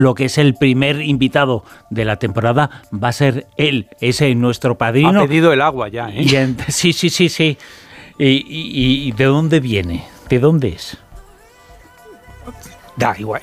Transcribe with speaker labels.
Speaker 1: lo que es el primer invitado de la temporada va a ser él, ese nuestro padrino.
Speaker 2: Ha pedido el agua ya, ¿eh?
Speaker 1: Sí. ¿Y de dónde viene? ¿De dónde es?
Speaker 2: Da igual.